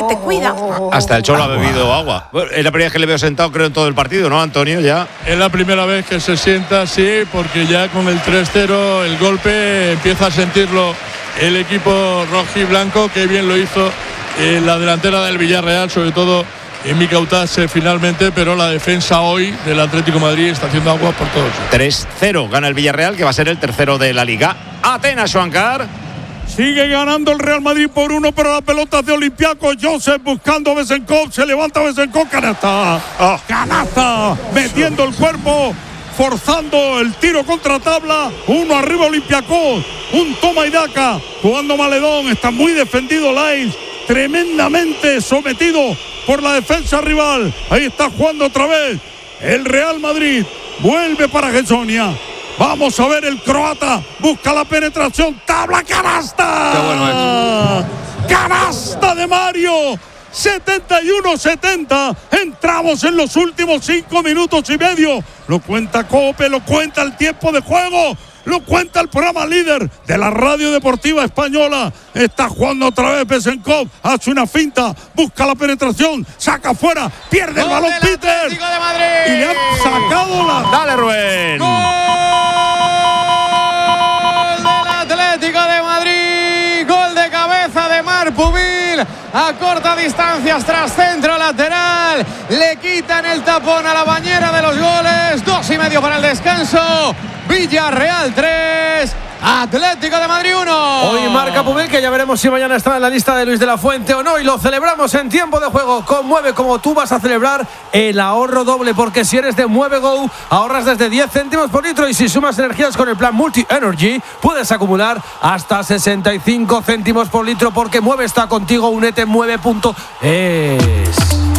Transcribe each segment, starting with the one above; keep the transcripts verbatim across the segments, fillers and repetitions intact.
te cuida. Hasta el Cholo ha bebido agua. Bueno, es la primera vez que le veo sentado, creo, en todo el partido, ¿no, Antonio? Ya. Es la primera vez que se sienta así, porque ya con el tres cero, el golpe empieza a sentirlo el equipo rojiblanco. Qué bien lo hizo en la delantera del Villarreal, sobre todo en Mika Utase finalmente, pero la defensa hoy del Atlético de Madrid está haciendo agua por todos. tres cero gana el Villarreal, que va a ser el tercero de la Liga. Atenas, Juancar. Sigue ganando el Real Madrid por uno, pero la pelota es de Olympiacos. Joseph buscando a Besenkov, se levanta Besenkov, canasta. Oh. Canasta, metiendo el cuerpo, forzando el tiro contra tabla. Uno arriba Olympiacos, un toma y daca, jugando Maledón. Está muy defendido Lais, tremendamente sometido por la defensa rival. Ahí está jugando otra vez el Real Madrid. Vuelve para Gessonia. Vamos a ver el croata. Busca la penetración. Tabla, canasta. Qué bueno es. Canasta de Mario. setenta y uno setenta. Entramos en los últimos cinco minutos y medio. Lo cuenta Cope, lo cuenta el tiempo de juego. Lo cuenta el programa líder de la radio deportiva española. Está jugando otra vez Besenkov. Hace una finta. Busca la penetración. Saca afuera. Pierde el balón Peter. Y le han sacado la... Dale, Rubén. Gol del Atlético de Madrid. Gol de cabeza de Marc Pubil. A corta distancia tras centro lateral. Le quitan el tapón a la bañera de los goles. Dos y medio para el descanso. Villarreal tres, Atlético de Madrid uno. Hoy marca Pubil, que ya veremos si mañana está en la lista de Luis de la Fuente o no. Y lo celebramos en tiempo de juego con Mueve, como tú vas a celebrar el ahorro doble. Porque si eres de Mueve Go, ahorras desde diez céntimos por litro. Y si sumas energías con el plan Multi Energy, puedes acumular hasta sesenta y cinco céntimos por litro. Porque Mueve está contigo. Únete en mueve punto es.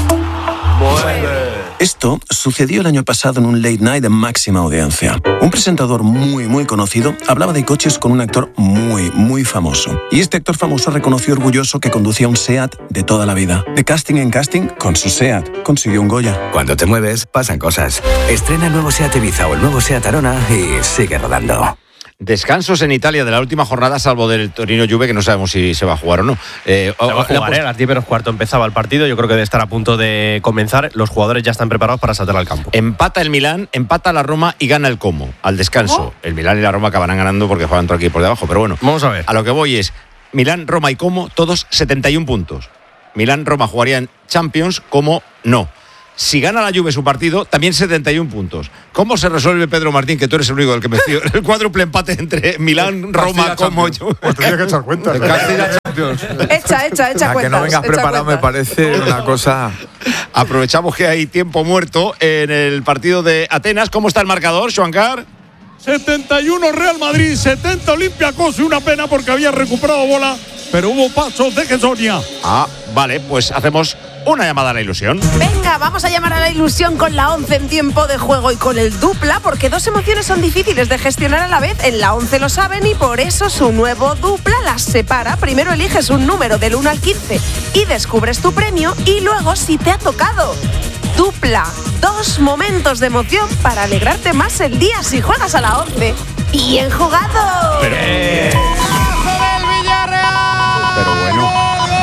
Esto sucedió el año pasado en un late night de máxima audiencia. Un presentador muy, muy conocido hablaba de coches con un actor muy, muy famoso. Y este actor famoso reconoció orgulloso que conducía un SEAT de toda la vida. De casting en casting, con su SEAT consiguió un Goya. Cuando te mueves, pasan cosas. Estrena el nuevo SEAT Ibiza o el nuevo SEAT Arona y sigue rodando. Descansos en Italia de la última jornada, salvo del Torino Juve, que no sabemos si se va a jugar o no. Eh, se va a jugar, eh, a las diez menos cuarto empezaba el partido. Yo creo que debe estar a punto de comenzar. Los jugadores ya están preparados para saltar al campo. Empata el Milán, empata la Roma y gana el Como al descanso. ¿Oh? El Milán y la Roma acabarán ganando porque juegan otro equipo por debajo. Pero bueno, vamos a ver. A lo que voy es Milán, Roma y Como, todos setenta y uno puntos. Milán, Roma jugarían Champions, Como no. Si gana la Juve su partido, también setenta y uno puntos. ¿Cómo se resuelve, Pedro Martín, que tú eres el único del que me dio el cuádruple empate entre Milán, Roma, Como Juve? Pues tenía que echar cuenta. Echa, echa, echa a cuentas. Que no vengas preparado me parece una cosa... Aprovechamos que hay tiempo muerto en el partido de Atenas. ¿Cómo está el marcador, Juancar? setenta y uno Real Madrid, setenta Olympiacos, y una pena porque había recuperado bola, pero hubo pasos de Gessonia. Ah, vale, pues hacemos una llamada a la ilusión. Venga, vamos a llamar a la ilusión con la once en tiempo de juego y con el dupla, porque dos emociones son difíciles de gestionar a la vez. En la once lo saben y por eso su nuevo dupla las separa. Primero eliges un número del uno al quince y descubres tu premio, y luego si te ha tocado. Dupla, dos momentos de emoción para alegrarte más el día si juegas a la once. ¡Bien jugado! Pero, eh. del Villarreal. Pero bueno.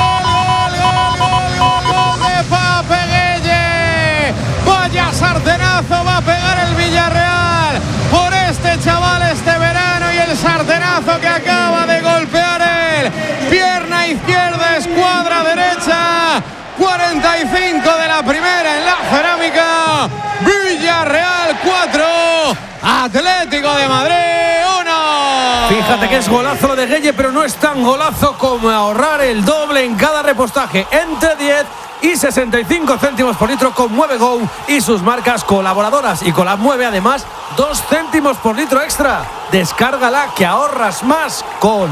Vaya sartenazo va a pegar el Villarreal por este chaval este verano, y el sartenazo que acaba de golpear él. Pierna izquierda, escuadra derecha. cuarenta y cinco de la primera en la cerámica. Villarreal cuatro, Atlético de Madrid uno. Fíjate que es golazo lo de Gueye, pero no es tan golazo como ahorrar el doble en cada repostaje. Entre diez y sesenta y cinco céntimos por litro con Mueve Go y sus marcas colaboradoras. Y con la Mueve, además, dos céntimos por litro extra. Descárgala, que ahorras más con...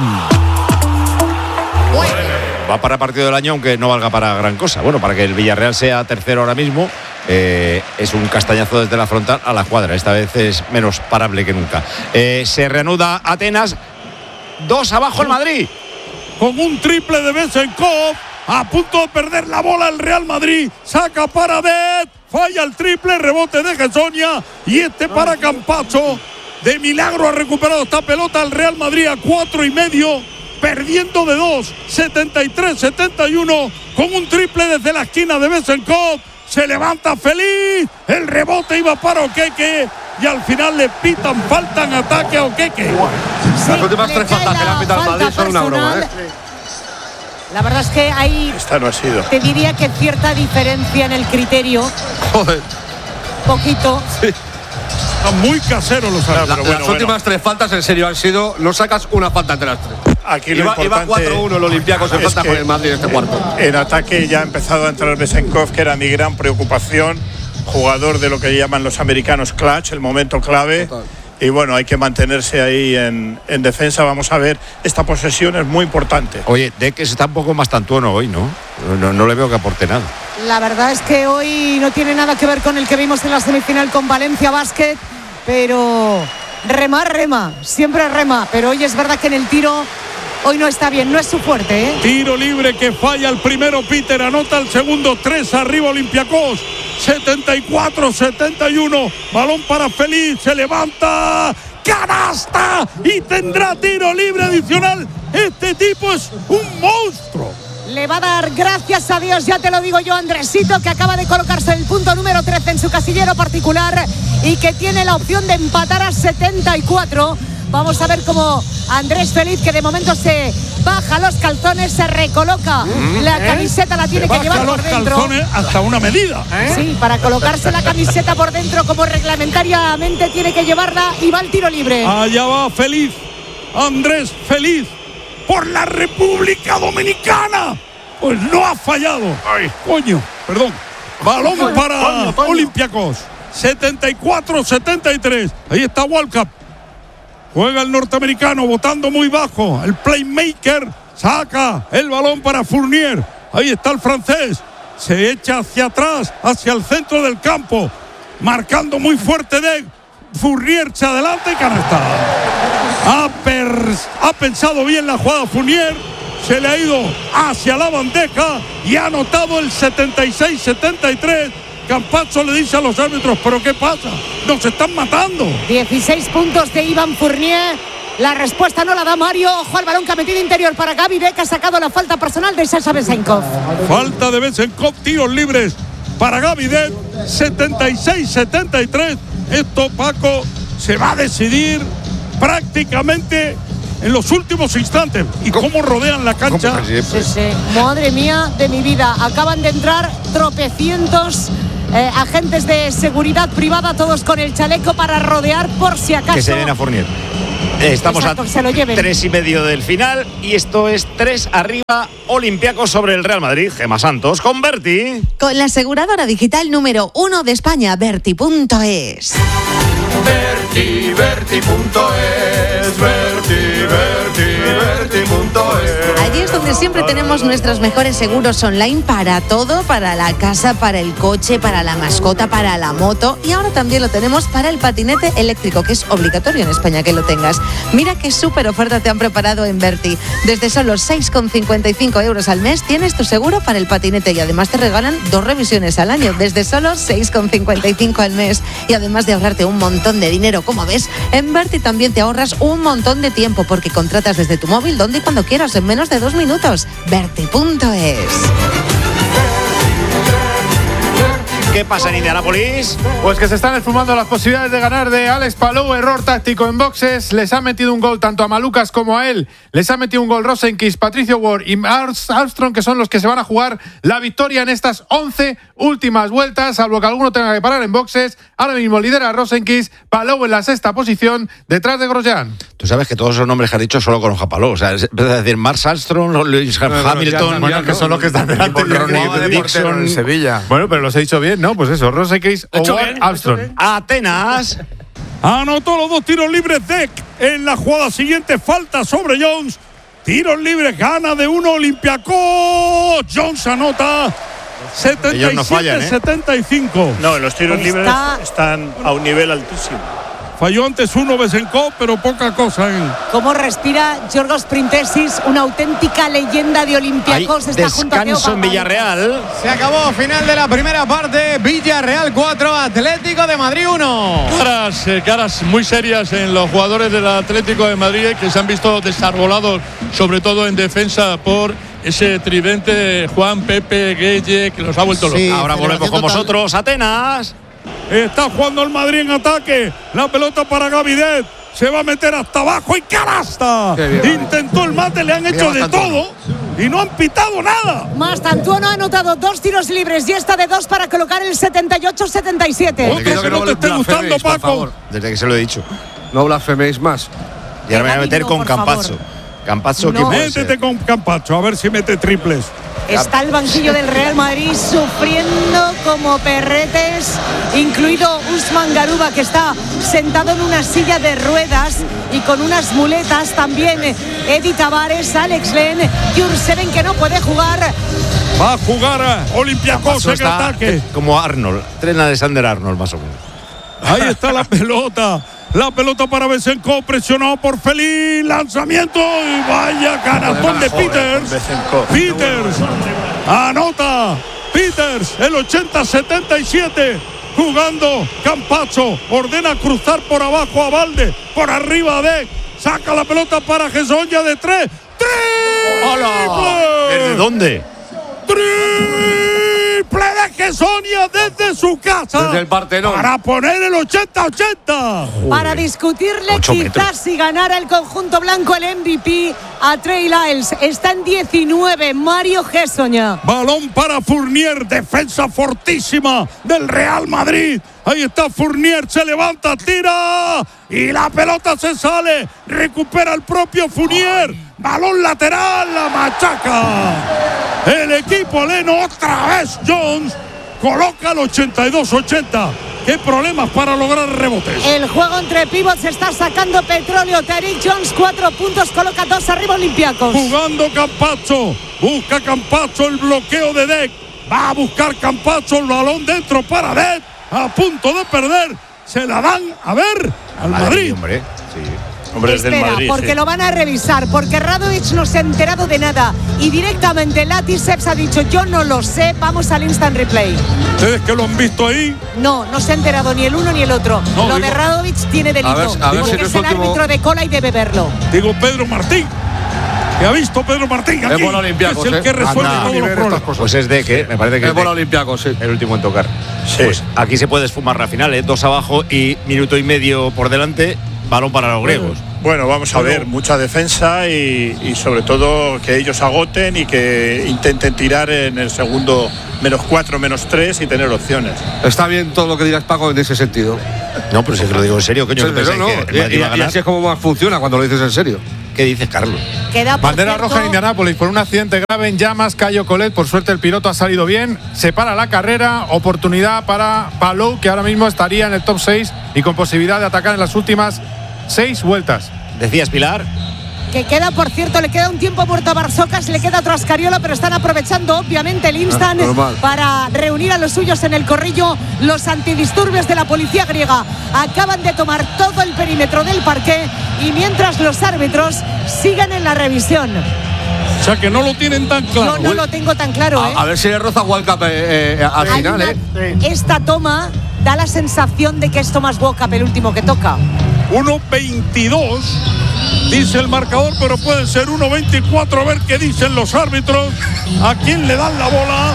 Va para partido del año, aunque no valga para gran cosa. Bueno, para que el Villarreal sea tercero ahora mismo, eh, es un castañazo desde la frontal a la cuadra. Esta vez es menos parable que nunca. Eh, se reanuda Atenas. Dos abajo el Madrid. Con un triple de Besenkov. A punto de perder la bola el Real Madrid. Saca para Det. Falla el triple. Rebote de Gessonia. Y este para Campazzo. De milagro ha recuperado esta pelota el Real Madrid a cuatro y medio perdiendo de dos, setenta y tres setenta y uno, con un triple desde la esquina de Besenkov. Se levanta feliz, el rebote iba para Okeke y al final le pitan falta en ataque a Okeke. Sí, las últimas tres faltas que le han pitado al Madrid son una broma, ¿eh? La verdad es que hay, esta no ha sido. Te diría que cierta diferencia en el criterio. Joder. Poquito. Sí. Están muy caseros los árbitros. La, bueno, las bueno. últimas tres faltas en serio han sido, no sacas una falta entre las tres. Aquí lo iba, importante iba cuatro uno el Olympiacos en falta con el Madrid en este cuarto. En ataque ya ha empezado a entrar Besenkov, que era mi gran preocupación, jugador de lo que llaman los americanos clutch, el momento clave. Total. Y bueno, hay que mantenerse ahí en, en defensa. Vamos a ver, esta posesión es muy importante. Oye, de que está un poco más tantuono hoy, ¿no? No, no le veo que aporte nada. La verdad es que hoy no tiene nada que ver con el que vimos en la semifinal con Valencia Basket, pero rema, rema, siempre rema. Pero hoy es verdad que en el tiro hoy no está bien, no es su fuerte, ¿eh? Tiro libre que falla el primero Peter, anota el segundo, tres arriba Olympiacos, setenta y cuatro setenta y uno, balón para Feliz, se levanta, canasta y tendrá tiro libre adicional. Este tipo es un monstruo. Le va a dar, gracias a Dios, ya te lo digo yo, Andresito, que acaba de colocarse el punto número trece en su casillero particular y que tiene la opción de empatar a setenta y cuatro. Vamos a ver cómo Andrés Feliz, que de momento se baja los calzones, se recoloca mm, la ¿eh? camiseta, la tiene se que llevar por dentro. Calzones hasta una medida. ¿Eh? Sí, para colocarse la camiseta por dentro como reglamentariamente tiene que llevarla y va al tiro libre. Allá va Feliz, Andrés Feliz, por la República Dominicana. Pues no ha fallado. Ay, coño, perdón. Balón coño, para coño, coño. Olympiacos, setenta y cuatro setenta y tres. Ahí está Walcott. Juega el norteamericano, botando muy bajo. El playmaker saca el balón para Fournier. Ahí está el francés. Se echa hacia atrás, hacia el centro del campo. Marcando muy fuerte de Fournier. Se adelanta y canasta. Ha, pers- ha pensado bien la jugada Fournier. Se le ha ido hacia la bandeja y ha anotado el setenta y seis setenta y tres. Campazzo le dice a los árbitros, ¿pero qué pasa? ¡Nos están matando! dieciséis puntos de Iván Fournier. La respuesta no la da Mario. Ojo al balón que ha metido interior para Gaby Deck. Ha sacado la falta personal de Sasha Besenkov. Falta de Besenkov, tiros libres para Gaby Deck. setenta y seis setenta y tres. Esto, Paco, se va a decidir prácticamente en los últimos instantes. ¿Y cómo rodean la cancha? Sí, sí. Madre mía de mi vida. Acaban de entrar tropecientos Eh, agentes de seguridad privada, todos con el chaleco para rodear por si acaso. Que se den a Fournier. Estamos Exacto, a se lo lleven. tres y medio del final y esto es tres arriba Olympiacos sobre el Real Madrid. Gemma Santos con Berti. Con la aseguradora digital número uno de España, Berti punto es. Berti, Berti punto es, Berti, Berti, Berti punto es. Allí es donde siempre tenemos nuestros mejores seguros online para todo, para la casa, para el coche, para la mascota, para la moto y ahora también lo tenemos para el patinete eléctrico, que es obligatorio en España que lo tengas. Mira qué súper oferta te han preparado en Berti. Desde solo seis con cincuenta y cinco euros al mes tienes tu seguro para el patinete y además te regalan dos revisiones al año. Desde solo seis con cincuenta y cinco al mes. Y además de ahorrarte un montón de dinero, como ves, en Berti también te ahorras un montón de tiempo porque contratas desde tu móvil donde y cuando quieras en menos de dos minutos. Berti punto es. ¿Qué pasa en Indianápolis? Pues que se están esfumando las posibilidades de ganar de Alex Palou. Error táctico en boxes. Les ha metido un gol tanto a Malucas como a él. Les ha metido un gol Rosenquist, Patricio Ward y Armstrong, que son los que se van a jugar la victoria en estas once últimas vueltas, salvo que alguno tenga que parar en boxes. Ahora mismo lidera Rosenquist, Palou en la sexta posición, detrás de Grosjean. Tú sabes que todos esos nombres que has dicho solo conozco a Palou. O sea, es decir, Mark Armstrong, Lewis no, no, Hamilton, bueno, que son los que están delante de Dixon en Sevilla. Bueno, pero los he dicho bien, ¿no? Pues eso, Rosenquist o Ward, Armstrong. Atenas. Anotó los dos tiros libres Deck en la jugada siguiente. Falta sobre Jones. Tiros libres, gana de uno Olympiacos. Jones anota. setenta y siete no fallan, ¿eh? setenta y cinco. No, los tiros libres están a un nivel altísimo. Falló antes uno Besenkov, pero poca cosa él. Cómo respira Giorgos Printesis, una auténtica leyenda de Olympiacos. Está junto a descanso en Villarreal. Se acabó, final de la primera parte. Villarreal cuatro, Atlético de Madrid uno. Caras, eh, caras muy serias en los jugadores del Atlético de Madrid, que se han visto desarbolados, sobre todo en defensa, por ese tridente Juan, Pepe, Gueye, que los ha vuelto locos. Sí, ahora volvemos con vosotros, Atenas. Está jugando el Madrid en ataque. La pelota para Gavidet. Se va a meter hasta abajo y canasta. Intentó el mate, le han hecho de todo y no han pitado nada. Mastantuono ha anotado dos tiros libres y esta de dos para colocar el setenta y ocho setenta y siete. Otra que no te esté gustando, Paco. Desde que se lo he dicho. No blasfeméis más. Y ahora me voy a meter con Campazzo. Campazzo, No. que Métete con Campazzo, a ver si mete triples. Está el banquillo del Real Madrid sufriendo como perretes, incluido Usman Garuba, que está sentado en una silla de ruedas y con unas muletas. También Edi Tavares, Alex Len, Jurseven, que no puede jugar. Va a jugar a Olympiacos en ataque. Como Arnold, tren Alexander Arnold, más o menos. Ahí está la pelota. La pelota para Besenkov, presionado por Feliz. Lanzamiento y vaya canastón de Peters. Peters anota. Peters, el ochenta setenta y siete. Jugando Campazzo. Ordena cruzar por abajo a Valde. Por arriba de. Saca la pelota para Gesonja de tres. ¡Triple! ¡Hola! ¿Desde dónde? Triple de Gesonja desde su casa. Desde el Partenón. Para poner el ochenta ochenta. Para discutirle Ocho quizás metros. si ganara el conjunto blanco el M V P a Trey Lyles. Está en diecinueve, Mario Gesonja. Balón para Fournier, defensa fortísima del Real Madrid. Ahí está Fournier, se levanta, tira y la pelota se sale. Recupera el propio Fournier. Balón lateral, la machaca. El equipo Leno, otra vez Jones, coloca el ochenta y dos ochenta. ¿Qué problemas para lograr rebotes? El juego entre pivots está sacando petróleo. Tariq Jones, cuatro puntos, coloca dos arriba Olympiacos. Jugando Campazzo, busca Campazzo el bloqueo de Dec. Va a buscar Campazzo el balón dentro para Dec. A punto de perder. Se la dan a ver al Madre Madrid. mía, hombre. Sí. Hombre, es del Espera, Madrid, porque sí. lo van a revisar, porque Radovic no se ha enterado de nada y directamente Latiseps ha dicho yo no lo sé, vamos al instant replay. ¿Ustedes que lo han visto ahí? No, no se ha enterado ni el uno ni el otro. No, lo digo- de Radovic tiene delito, A ver- a ver porque si no es es el último- árbitro de cola y debe verlo. Digo Pedro Martín. Que ha visto Pedro Martín aquí. Es bola Olympiacos, es el ¿eh? que resuelve Anda. todos los problemas. Pues es de que, me parece que Es es bola de- Olympiacos, sí. el último en tocar. Pues aquí se puede esfumar la final, ¿eh? Dos abajo y minuto y medio por delante. Balón para los griegos. Bueno, vamos a ver, mucha defensa y, y sobre todo que ellos agoten y que intenten tirar en el segundo menos cuatro, menos tres y tener opciones. Está bien todo lo que digas, Paco, en ese sentido. No, pero si es que lo digo en serio, coño. Sí, ¿qué pensáis no, que no. el Y, Madrid y- va a y ganar? así es como más funciona cuando lo dices en serio. ¿Qué dices, Carlos? Queda, por Bandera cierto, roja en Indianápolis por un accidente grave en llamas. Cayo Colet, por suerte el piloto ha salido bien. Se para la carrera. Oportunidad para Palou, que ahora mismo estaría en el top seis y con posibilidad de atacar en las últimas seis vueltas. Decías, Pilar. que queda, por cierto, le queda un tiempo muerto a Barsocas, le queda otro a Ascariola, pero están aprovechando obviamente el instant Ah, normal. para reunir a los suyos en el corrillo. Los antidisturbios de la policía griega acaban de tomar todo el perímetro del parque y mientras los árbitros siguen en la revisión. O sea que no lo tienen tan claro. Yo no lo tengo tan claro, ¿eh? A, a ver si le roza World Cup eh, eh, al Hay final, una- ¿eh? Esta toma da la sensación de que es Thomas Walkup el último que toca. uno veintidós dice el marcador, pero puede ser uno veinticuatro. A ver qué dicen los árbitros. ¿A quién le dan la bola?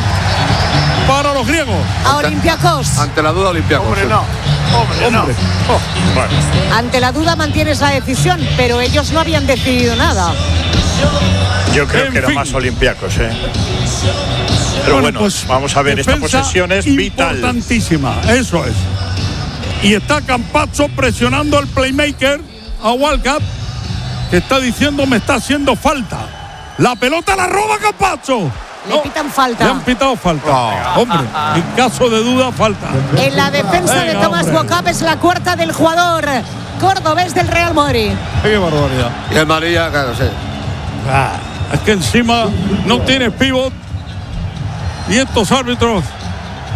Para los griegos. A Olympiacos. Ante la duda, Olympiacos. Hombre, sí. no. Hombre, no. Oh, bueno. Ante la duda mantienes la decisión, pero ellos no habían decidido nada. Yo creo En que era fin. más Olympiacos, ¿eh? Pero bueno, pues, vamos a ver, esta defensa posesión es vital. Importantísima, eso es. Y está Campazzo presionando al playmaker, a Walkup, que está diciendo me está haciendo falta. La pelota la roba Campazzo. Le pitan falta. Le han pitado falta. Oh. Hombre, en caso de duda, falta. En la defensa de Venga, Thomas hombre. Walkup es la cuarta del jugador cordobés del Real Madrid. Qué barbaridad. Y el Madrid, ya, claro, sí. Ah, es que encima no tienes pivot. Y estos árbitros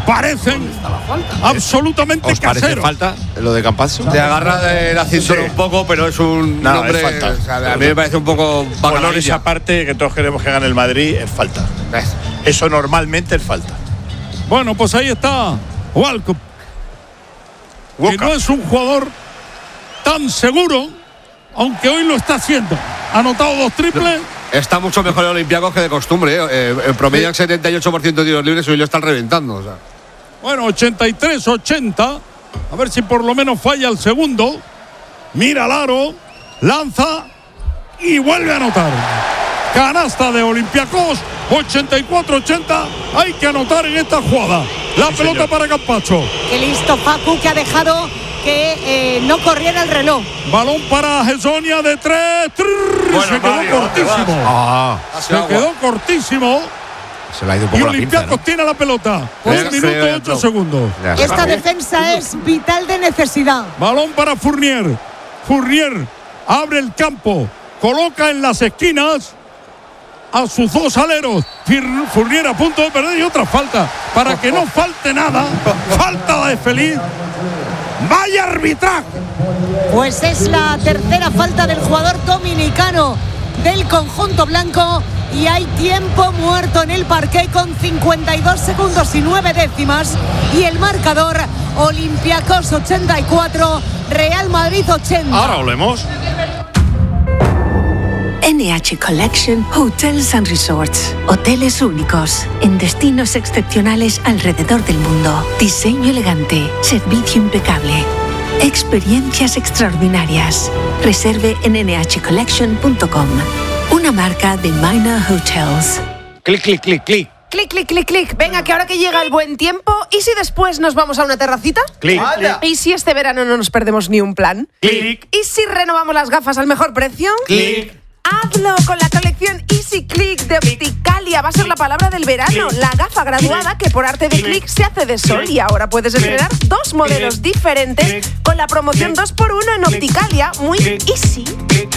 parecen absolutamente ¿Os parece caseros. falta lo de Campazzo? Te agarra de la cintura Sí. un poco, pero es un No, nombre. es falta. O sea, a mí me parece un poco Colores bacanadilla. aparte, que todos queremos que gane el Madrid, es falta. Eso normalmente es falta. Bueno, pues ahí está Walcott, que no es un jugador tan seguro, aunque hoy lo está haciendo. Ha anotado dos triples. Está mucho mejor el Olympiacos que de costumbre. ¿eh? Eh, en promedio, el setenta y ocho por ciento de tiros libres y hoy lo están reventando. O sea. Bueno, ochenta y tres ochenta. A ver si por lo menos falla el segundo. Mira al aro, lanza y vuelve a anotar. Canasta de Olympiacos, ochenta y cuatro ochenta. Hay que anotar en esta jugada. La Sí, pelota señor. para Campazzo. Qué listo Facu, que ha dejado que eh, no corriera el reloj. Balón para Gessonia de tres. Trrr, Bueno, se quedó Mario, cortísimo. Ah, Se quedó cortísimo. se le ha ido un Y poco la pinza, Olympiacos ¿no? tiene la pelota. Pues Un minuto y ocho segundos. Ya está. Esta defensa es vital de necesidad. Balón para Fournier. Fournier abre el campo. Coloca en las esquinas a sus dos aleros. Fir- Fournier a punto de perder y otra falta. Para que no falte nada. Falta de Feliz. Vaya arbitraje. Pues es la tercera falta del jugador dominicano del conjunto blanco y hay tiempo muerto en el parqué con cincuenta y dos segundos y nueve décimas y el marcador Olympiacos ochenta y cuatro, Real Madrid ochenta. Ahora volvemos. N H Collection Hotels and Resorts. Hoteles únicos en destinos excepcionales alrededor del mundo. Diseño elegante, servicio impecable, experiencias extraordinarias. Reserve en n h collection punto com. Una marca de Minor Hotels. Clic, clic, clic, clic. Clic, clic, clic, clic. Venga, que ahora que llega el buen tiempo, ¿y si después nos vamos a una terracita? Clic. ¿Y si este verano no nos perdemos ni un plan? Clic. ¿Y si renovamos las gafas al mejor precio? Clic. Hazlo con la colección Easy Click de Opticalia. Va a ser la palabra del verano. La gafa graduada que por arte de clic se hace de sol. Y ahora puedes estrenar dos modelos diferentes con la promoción dos por uno en Opticalia. Muy easy.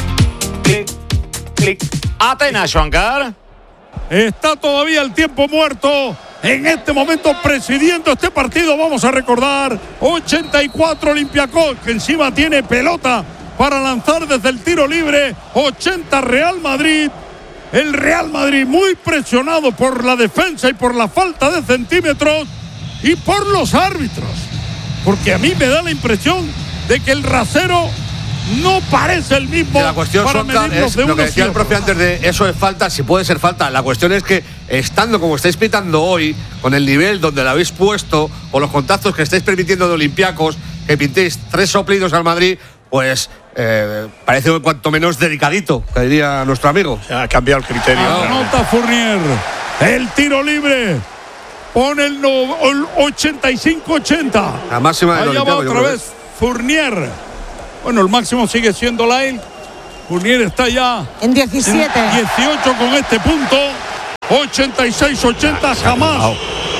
Atenas, Juancar. Está todavía el tiempo muerto. En este momento presidiendo este partido, vamos a recordar, ochenta y cuatro Olympiacos, que encima tiene pelota para lanzar desde el tiro libre. ochenta Real Madrid. El Real Madrid muy presionado por la defensa y por la falta de centímetros y por los árbitros. Porque a mí me da la impresión de que el rasero no parece el mismo. Que la cuestión, para Sonka, medirlos es de lo que unos decía y el profe otros. antes de eso es falta, si puede ser falta. La cuestión es que estando como estáis pitando hoy, con el nivel donde lo habéis puesto, con los contactos que estáis permitiendo de Olympiacos, que pintéis tres soplidos al Madrid, pues eh, parece cuanto menos delicadito, que diría nuestro amigo. Se ha cambiado el criterio. Anota Fournier. El tiro libre. Pone el, no, el ochenta y cinco ochenta. La máxima del Allá va Olympiacos, yo otra creo. vez Fournier. Bueno, el máximo sigue siendo Lyle. Fournier está ya En diecisiete. en dieciocho con este punto. ochenta y seis ochenta. Jamás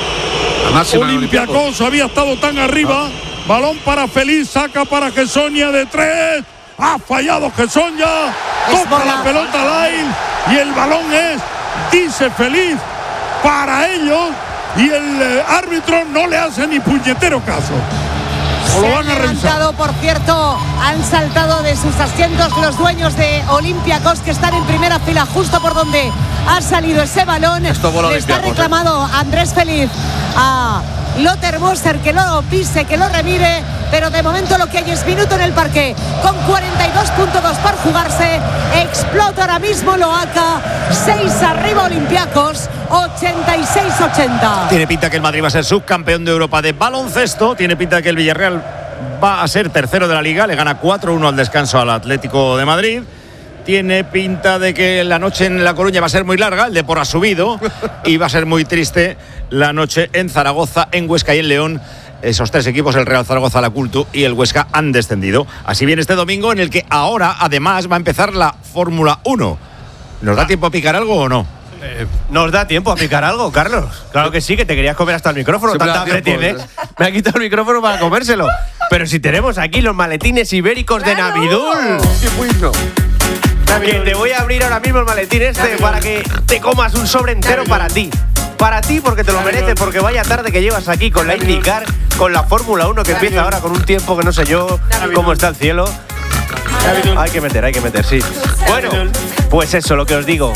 La máxima del Olympiacos. Olympiacos había estado tan arriba. Balón para Feliz, saca para Gessonia de tres. Ha fallado Gessonia. Es Toca la bola. pelota Lyle. Y el balón es, dice Feliz, para ellos. Y el eh, árbitro no le hace ni puñetero caso. O lo Se van a han revisar. levantado, por cierto, han saltado de sus asientos los dueños de Olympiacos, que están en primera fila justo por donde ha salido ese balón. Esto bola Le está Olympiacos, ¿eh? reclamado Andrés Feliz a Lothar Moser que lo pise, que lo remire, pero de momento lo que hay es minuto en el parque con cuarenta y dos punto dos por jugarse. Explota ahora mismo Loaca. seis arriba Olympiacos, ochenta y seis ochenta. Tiene pinta que el Madrid va a ser subcampeón de Europa de baloncesto. Tiene pinta que el Villarreal va a ser tercero de la Liga. Le gana cuatro uno al descanso al Atlético de Madrid. Tiene pinta de que la noche en La Coruña va a ser muy larga. El Depor ha subido. Y va a ser muy triste la noche en Zaragoza, en Huesca y en León. Esos tres equipos, el Real Zaragoza, la Cultu y el Huesca, han descendido. Así viene este domingo, en el que ahora además va a empezar la Fórmula uno. ¿Nos da tiempo a picar algo o no? Eh, ¿Nos da tiempo a picar algo, Carlos? Claro que sí, que te querías comer hasta el micrófono. Siempre Tanta da hambre tiempo, tienes. Me ha quitado el micrófono para comérselo. Pero si tenemos aquí los maletines ibéricos de Navidul. Que te voy a abrir ahora mismo el maletín este para que te comas un sobre entero para ti. Para ti, porque te lo mereces, porque vaya tarde que llevas aquí con la IndyCar, con la Fórmula uno que empieza ahora con un tiempo que no sé yo cómo está el cielo. Hay que meter, hay que meter, sí. Bueno, pues eso, lo que os digo.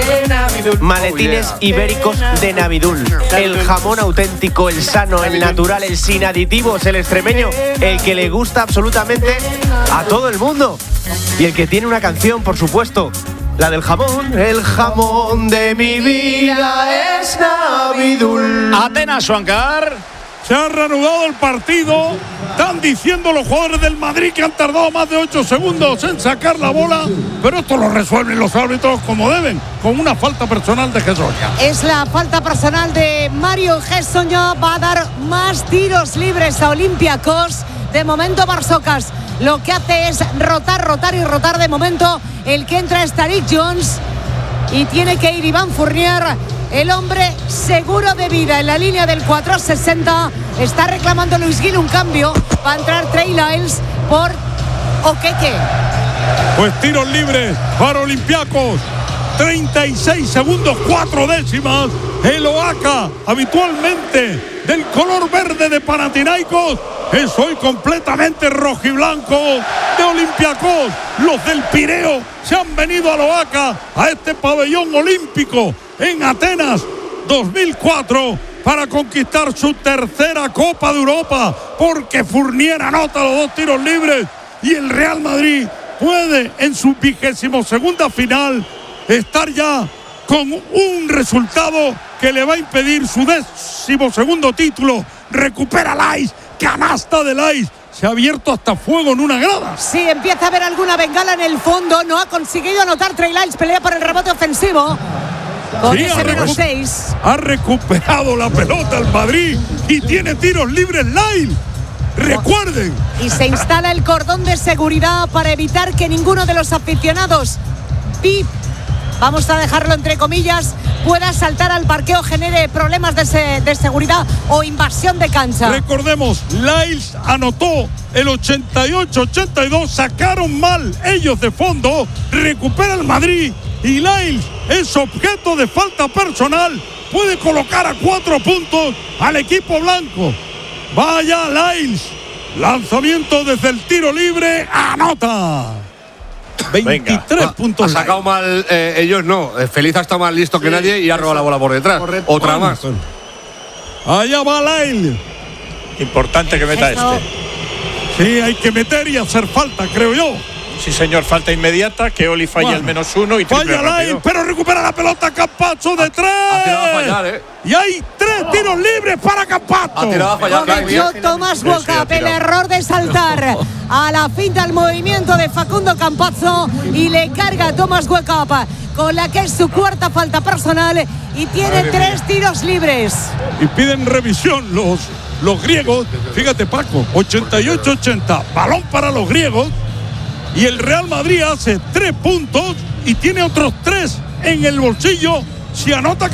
Maletines ibéricos de Navidul. El jamón auténtico, el sano, el natural, el sin aditivos, el extremeño, el que le gusta absolutamente a todo el mundo. Y el que tiene una canción, por supuesto, la del jamón. El jamón de mi vida es Navidul. Atenas, Suancar. Se ha reanudado el partido. Están diciendo los jugadores del Madrid que han tardado más de ocho segundos en sacar la bola, pero esto lo resuelven los árbitros como deben, con una falta personal de Gessoña. Es la falta personal de Mario Gessoña. Va a dar más tiros libres a Olympiacos. De momento Barsocas lo que hace es rotar, rotar y rotar. De momento el que entra es Tariq Jones y tiene que ir Iván Fournier. El hombre seguro de vida en la línea del cuatro sesenta. Está reclamando Luis Gil un cambio. Va a entrar Trey Lyles por Okeke. Pues tiros libres para Olympiacos. treinta y seis segundos, cuatro décimas. El Oaxaca, habitualmente del color verde de Panathinaikos, es hoy completamente rojiblanco de Olympiacos. Los del Pireo se han venido al Oaxaca, a este pabellón olímpico en Atenas dos mil cuatro, para conquistar su tercera Copa de Europa, porque Fournier anota los dos tiros libres y el Real Madrid puede en su vigésimo segunda final estar ya con un resultado que le va a impedir su décimo segundo título. Recupera Lyles, canasta de Lyles. Se ha abierto hasta fuego en una grada. Sí, empieza a haber alguna bengala en el fondo. No ha conseguido anotar Trey Lyles. Pelea por el rebote ofensivo. Con sí, ese ha, menos recu- seis. ha recuperado la pelota el Madrid y tiene tiros libres Lyles. Recuerden. Y se instala el cordón de seguridad para evitar que ninguno de los aficionados V I P, vamos a dejarlo entre comillas, pueda saltar al parqueo, genere problemas de, se- de seguridad o invasión de cancha. Recordemos, Lyles anotó el ochenta y ocho ochenta y dos, sacaron mal ellos de fondo, recupera el Madrid y Lyles es objeto de falta personal, puede colocar a cuatro puntos al equipo blanco. Vaya Lyles, lanzamiento desde el tiro libre, anota. veintitrés Venga. puntos. Ha sacado mal eh, ellos, no. Feliz ha estado más listo que sí, nadie y ha robado la bola por detrás. Correcto. Otra más. Allá va Lyles. Importante que meta Eso. este. Sí, hay que meter y hacer falta, creo yo. Sí, señor, falta inmediata, que Oli falla Bueno, al menos uno y triple falla Lyles, rápido. pero recupera la pelota Campazzo de tres. Ha tirado a fallar, ¿eh? Y hay tres tiros libres para Campazzo. Ha tirado a fallar. Cometió Tomás Walkup el error de saltar a la finta al movimiento de Facundo Campazzo y le carga a Tomás Walkup, con la que es su cuarta falta personal y tiene Madre tres mía. tiros libres. Y piden revisión los, los griegos. Fíjate, Paco, ochenta y ocho ochenta. Balón para los griegos. Y el Real Madrid hace tres puntos y tiene otros tres en el bolsillo si anota